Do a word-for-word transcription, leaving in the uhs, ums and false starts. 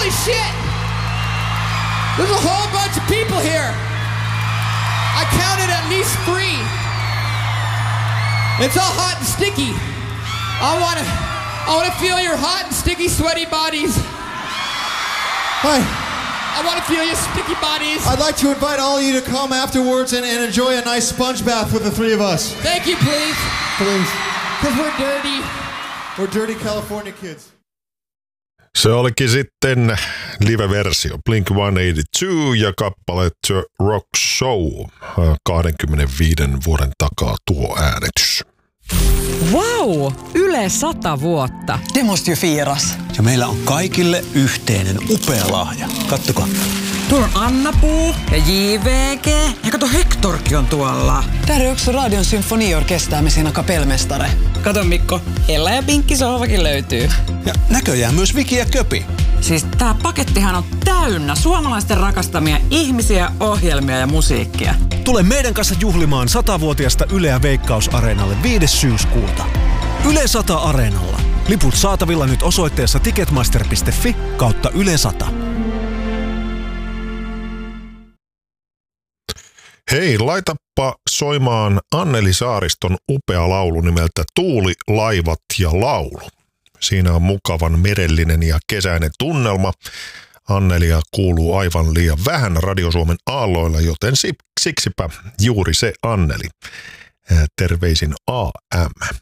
Holy shit! There's a whole bunch of people here. I counted at least three. It's all hot and sticky. I wanna, I wanna feel your hot and sticky, sweaty bodies. Hi. I wanna feel your sticky bodies. I'd like to invite all of you to come afterwards and, and enjoy a nice sponge bath with the three of us. Thank you, please. Please. Because we're dirty. We're dirty California kids. Se olikin sitten live-versio Blink sata kahdeksankymmentäkaksi ja kappale The Rock Show. kaksikymmentäviisi vuoden takaa tuo äänitys. Wow! Yle sata vuotta. Det måste ju firas. Ja meillä on kaikille yhteinen upea lahja. Kattokaa. Tuolla on Anna-Puu ja J V G. Ja kato, Hectorkin on tuolla. Täällä on yksi Radion symfoniorkestää me siinä kapelmestare. Kato Mikko, Ella ja Pinkki sohvakin löytyy. Ja näköjään myös Viki ja Köpi. Siis tää pakettihan on täynnä suomalaisten rakastamia ihmisiä, ohjelmia ja musiikkia. Tule meidän kanssa juhlimaan satavuotiasta Yleä Veikkaus-areenalle viides syyskuuta. Yle sata Areenalla. Liput saatavilla nyt osoitteessa ticketmaster piste fi kautta Yle sata. Hei, laitappa soimaan Anneli Saariston upea laulu nimeltä Tuuli, laivat ja laulu. Siinä on mukavan merellinen ja kesäinen tunnelma. Annelia kuuluu aivan liian vähän Radio Suomen aalloilla, joten siksipä juuri se Anneli. Terveisin A M.